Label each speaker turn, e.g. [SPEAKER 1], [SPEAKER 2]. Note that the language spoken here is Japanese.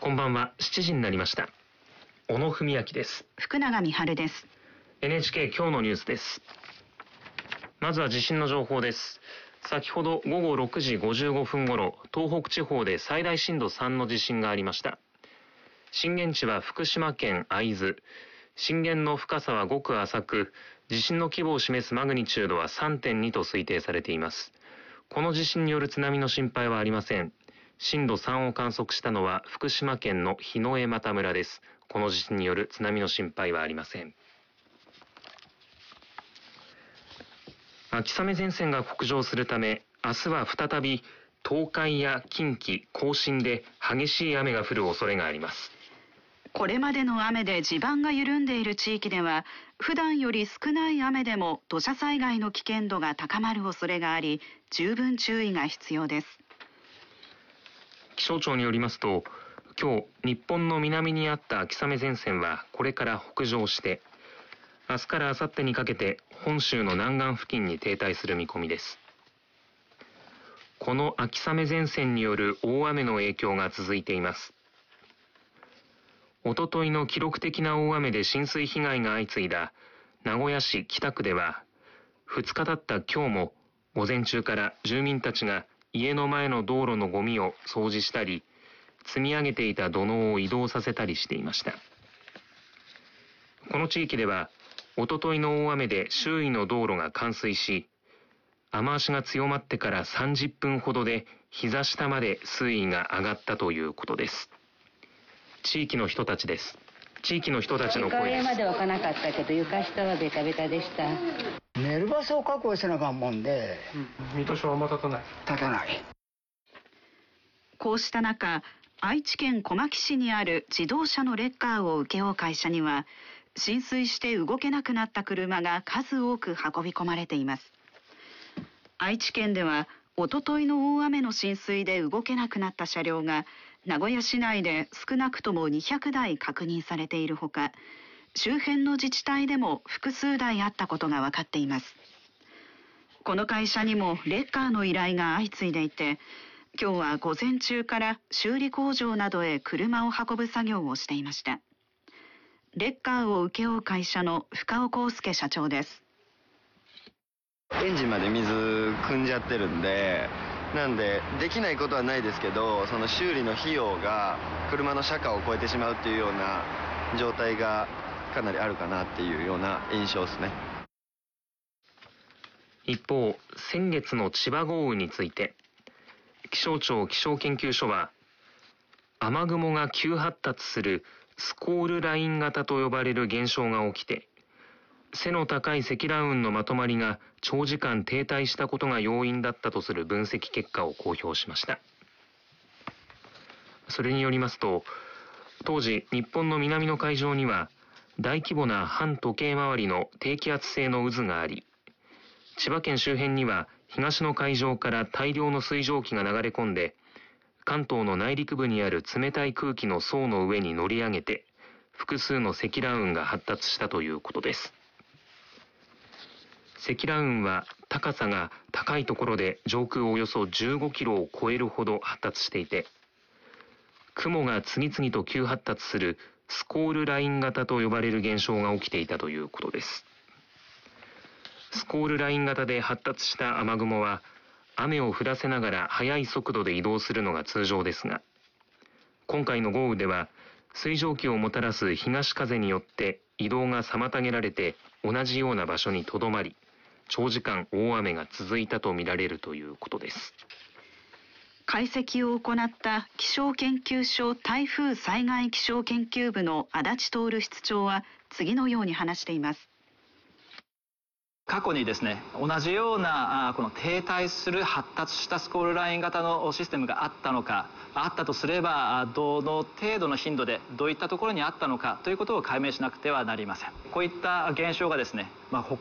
[SPEAKER 1] こんばんは。7時になりました。小野文明です。
[SPEAKER 2] 福永美春です。
[SPEAKER 1] NHK 今日のニュースです。まずは地震の情報です。先ほど午後6時55分ごろ、東北地方で最大震度3の地震がありました。震源地は福島県会津。震源の深さはごく浅く、地震の規模を示すマグニチュードは 3.2 と推定されています。この地震による津波の心配はありません。震度3を観測したのは福島県の檜枝岐村です。この地震による津波の心配はありません。秋雨前線が北上するため、明日は再び東海や近畿、甲信で激しい雨が降る恐れがあります。
[SPEAKER 2] これまでの雨で地盤が緩んでいる地域では、普段より少ない雨でも土砂災害の危険度が高まる恐れがあり、十分注意が必要です。
[SPEAKER 1] 気象庁によりますと、今日日本の南にあった秋雨前線はこれから北上して、明日から明後日にかけて本州の南岸付近に停滞する見込みです。この秋雨前線による大雨の影響が続いています。おとといの記録的な大雨で浸水被害が相次いだ名古屋市北区では、2日経った今日も午前中から住民たちが家の前の道路のゴミを掃除したり、積み上げていた土のうを移動させたりしていました。この地域では、おとといの大雨で周囲の道路が冠水し、雨足が強まってから30分ほどで膝下まで水位が上がったということです。地域の人たちです。地域の人たちの声です。
[SPEAKER 3] 床上までは来なかったけど、床下はベタベタでした。
[SPEAKER 4] 寝る場所を確保しなあかんもんで、
[SPEAKER 5] 見通しはあんま立たない。
[SPEAKER 4] 立たない。
[SPEAKER 2] こうした中、愛知県小牧市にある自動車のレッカーを請け負う会社には、浸水して動けなくなった車が数多く運び込まれています。愛知県では、おとといの大雨の浸水で動けなくなった車両が、名古屋市内で少なくとも200台確認されているほか、周辺の自治体でも複数台あったことが分かっています。この会社にもレッカーの依頼が相次いでいて、今日は午前中から修理工場などへ車を運ぶ作業をしていました。レッカーを請け負う会社の深尾康介社長です。
[SPEAKER 6] エンジンまで水汲んじゃってるんで、なんでできないことはないですけど、その修理の費用が車の車価を超えてしまうっていうような状態がかなりあるかなっていうような印象ですね。
[SPEAKER 1] 一方、先月の千葉豪雨について、気象庁気象研究所は、雨雲が急発達するスコールライン型と呼ばれる現象が起きて、背の高い積乱雲のまとまりが長時間停滞したことが要因だったとする分析結果を公表しました。それによりますと、当時日本の南の海上には大規模な反時計回りの低気圧性の渦があり、千葉県周辺には東の海上から大量の水蒸気が流れ込んで、関東の内陸部にある冷たい空気の層の上に乗り上げて、複数の積乱雲が発達したということです。積乱雲は高さが高いところで上空およそ15キロを超えるほど発達していて、雲が次々と急発達するスコールライン型と呼ばれる現象が起きていたということです。スコールライン型で発達した雨雲は、雨を降らせながら速い速度で移動するのが通常ですが、今回の豪雨では水蒸気をもたらす東風によって移動が妨げられて、同じような場所にとどまり、長時間大雨が続いたとみられるということです。
[SPEAKER 2] 解析を行った気象研究所台風災害気象研究部の足立徹室長は次のように話しています。
[SPEAKER 7] 過去にですね、同じようなこの停滞する発達したスコールライン型のシステムがあったのか、あったとすればどの程度の頻度でどういったところにあったのかということを解明しなくてはなりません。こういった現象がですね、